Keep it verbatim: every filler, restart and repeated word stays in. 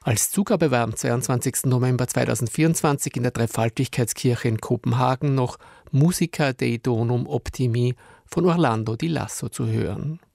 Als Zugabe war am zweiundzwanzigsten November zweitausendvierundzwanzig in der Dreifaltigkeitskirche in Kopenhagen noch Musica Dei Donum Optimi von Orlando Di Lasso zu hören.